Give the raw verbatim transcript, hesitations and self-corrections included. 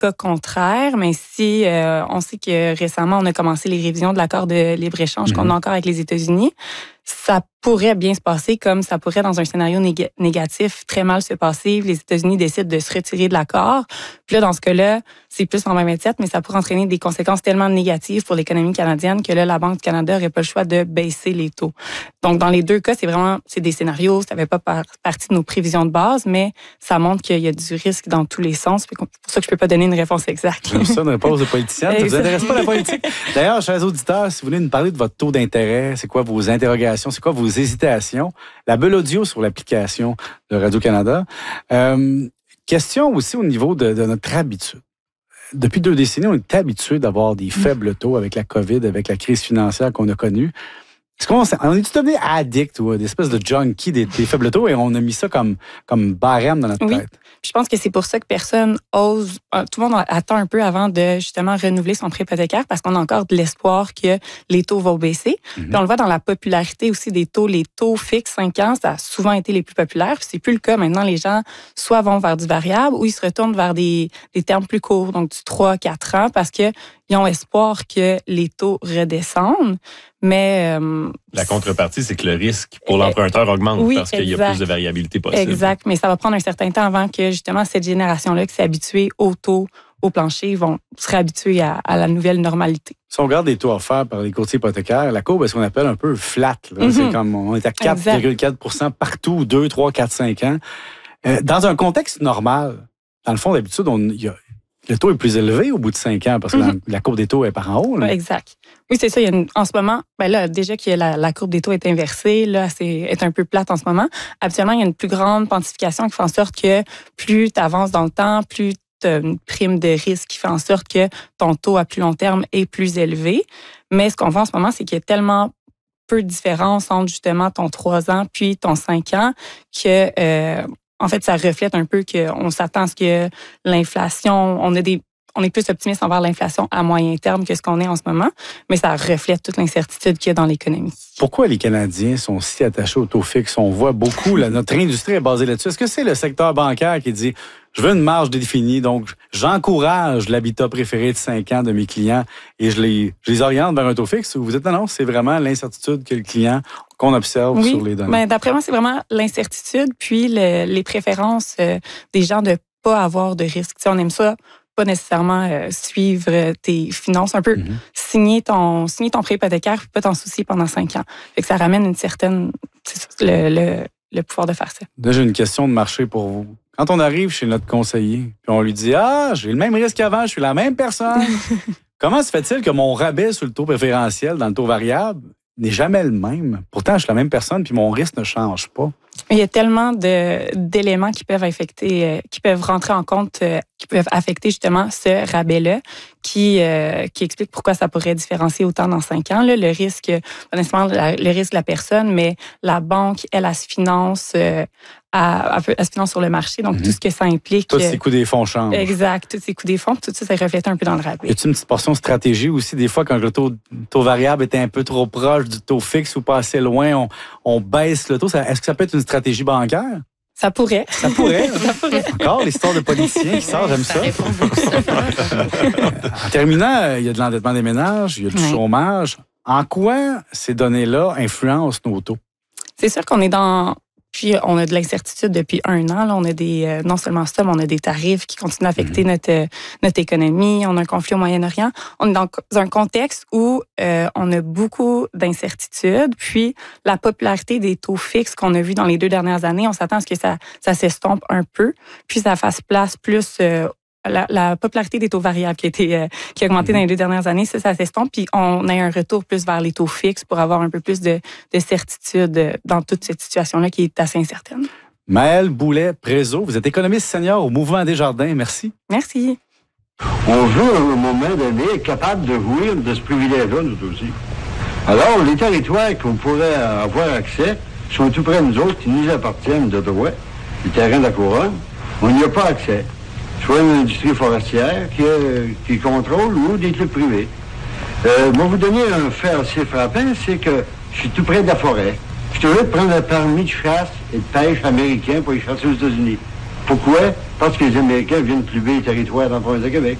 cas contraire, mais si euh, on sait que récemment, on a commencé les révisions de l'accord de libre-échange mmh. qu'on a encore avec les États-Unis, ça pourrait bien se passer comme ça pourrait, dans un scénario nég- négatif, très mal se passer. Les États-Unis décident de se retirer de l'accord. Puis là, dans ce cas-là, c'est plus en vingt vingt-sept, mais ça pourrait entraîner des conséquences tellement négatives pour l'économie canadienne que là, la Banque du Canada n'aurait pas le choix de baisser les taux. Donc, dans les deux cas, c'est vraiment c'est des scénarios. Ça ne fait pas par- partie de nos prévisions de base, mais ça montre qu'il y a du risque dans tous les sens. C'est pour ça que je ne peux pas donner une réponse exacte. J'aime ça, une réponse de politicienne. Ça ne vous intéresse pas la politique? D'ailleurs, chers auditeurs, si vous voulez nous parler de votre taux d'intérêt, c'est quoi vos interrogations, c'est quoi vos hésitations? La bulle audio sur l'application de Radio-Canada. Euh, question aussi au niveau de, de notre habitude. Depuis deux décennies, on est habitué d'avoir des faibles taux avec la COVID, avec la crise financière qu'on a connue. Est-ce qu'on on est-tu devenu addict ou des espèces de junkie des, des faibles taux et on a mis ça comme, comme barème dans notre oui. tête? Je pense que c'est pour ça que personne ose, tout le monde attend un peu avant de justement renouveler son prêt hypothécaire parce qu'on a encore de l'espoir que les taux vont baisser. Mm-hmm. Puis on le voit dans la popularité aussi des taux. Les taux fixes cinq ans, ça a souvent été les plus populaires. Puis c'est plus le cas. Maintenant, les gens soit vont vers du variable ou ils se retournent vers des, des termes plus courts, donc du trois à quatre ans parce que ils ont espoir que les taux redescendent. Mais euh, la contrepartie, c'est que le risque pour l'emprunteur augmente oui, parce qu'il y a plus de variabilité possible. Exact, mais ça va prendre un certain temps avant que justement cette génération-là qui s'est habituée au taux, au plancher, vont se réhabituer à, à la nouvelle normalité. Si on regarde les taux offerts par les courtiers hypothécaires, la courbe est ce qu'on appelle un peu flat. Là. Mm-hmm. C'est comme on est à quatre virgule quatre pour cent partout, deux, trois, quatre, cinq ans. Euh, dans un contexte normal, dans le fond, d'habitude, on y a le taux est plus élevé au bout de cinq ans parce que mm-hmm. la, la courbe des taux est par en haut. Là. Oui, exact. Oui, c'est ça. Il y a une, en ce moment, ben là, déjà que la, la courbe des taux est inversée, là, c'est est un peu plate en ce moment. Habituellement, il y a une plus grande quantification qui fait en sorte que plus tu avances dans le temps, plus tu as une prime de risque qui fait en sorte que ton taux à plus long terme est plus élevé. Mais ce qu'on voit en ce moment, c'est qu'il y a tellement peu de différence entre justement ton trois ans puis ton cinq ans que... Euh, En fait, ça reflète un peu qu'on s'attend à ce que l'inflation, on a des, on est plus optimiste envers l'inflation à moyen terme que ce qu'on est en ce moment, mais ça reflète toute l'incertitude qu'il y a dans l'économie. Pourquoi les Canadiens sont si attachés au taux fixe? On voit beaucoup, là, notre industrie est basée là-dessus. Est-ce que c'est le secteur bancaire qui dit « Je veux une marge définie, donc j'encourage l'habitat préféré de cinq ans de mes clients et je les, je les oriente vers un taux fixe » ou vous êtes non, non, c'est vraiment l'incertitude que le client, qu'on observe oui, sur les données? Ben, d'après moi, c'est vraiment l'incertitude puis le, les préférences euh, des gens de pas avoir de risque. Tu sais, on aime ça, pas nécessairement euh, suivre tes finances, un peu mm-hmm. signer ton signer ton prêt hypothécaire puis pas t'en soucier pendant cinq ans. Fait que ça ramène une certaine c'est ça, le, le, le pouvoir de faire ça. Là, j'ai une question de marché pour vous. Quand on arrive chez notre conseiller, puis on lui dit « Ah, j'ai le même risque qu'avant, je suis la même personne. » Comment se fait-il que mon rabais sur le taux préférentiel dans le taux variable n'est jamais le même? Pourtant, je suis la même personne, puis mon risque ne change pas. Il y a tellement de, d'éléments qui peuvent affecter, euh, qui peuvent rentrer en compte, euh, qui peuvent affecter justement ce rabais-là, qui, euh, qui explique pourquoi ça pourrait différencier autant dans cinq ans. Là, le risque, pas nécessairement la, le risque de la personne, mais la banque, elle, elle se finance, euh, à, à se finance sur le marché, donc mm-hmm. tout ce que ça implique. Tous ces coûts des fonds changent. Exact, tous ces coûts des fonds, tout ça, ça reflète un peu dans le rabais. Y a-t-il une petite portion stratégie aussi, des fois, quand le taux, taux variable est un peu trop proche du taux fixe ou pas assez loin, on, on baisse le taux. Ça, est-ce que ça peut être une stratégie bancaire? Ça pourrait. Ça pourrait. ça pourrait. Encore l'histoire de politiciens qui sort, j'aime ça. En terminant, il y a de l'endettement des ménages, il y a du oui. chômage. En quoi ces données-là influencent nos taux? C'est sûr qu'on est dans... Puis, on a de l'incertitude depuis un an. Là, on a des, euh, non seulement ça, mais on a des tarifs qui continuent d'affecter mmh. notre, notre économie. On a un conflit au Moyen-Orient. On est dans un contexte où euh, on a beaucoup d'incertitudes. Puis, la popularité des taux fixes qu'on a vu dans les deux dernières années, on s'attend à ce que ça, ça s'estompe un peu. Puis, ça fasse place plus... Euh, La, la popularité des taux variables qui a, été, euh, qui a augmenté mmh. dans les deux dernières années, ça, ça s'estompe. Puis on a un retour plus vers les taux fixes pour avoir un peu plus de, de certitude dans toute cette situation-là qui est assez incertaine. Maëlle Boulet-Prézot, vous êtes économiste senior au Mouvement Desjardins. Merci. Merci. On veut, à un moment donné, être capable de jouir de ce privilège-là, nous aussi. Alors, les territoires qu'on pourrait avoir accès sont tout près de nous autres, qui nous appartiennent de droit, les terrains de la couronne. On n'y a pas accès. Soit une industrie forestière qui, euh, qui contrôle ou des clubs privés. Euh, moi, vous donner un fait assez frappant, c'est que je suis tout près de la forêt. Je suis obligé de prendre un permis de chasse et de pêche américain pour y chasser aux États-Unis. Pourquoi? Parce que les Américains viennent pluver les territoires dans la province de Québec.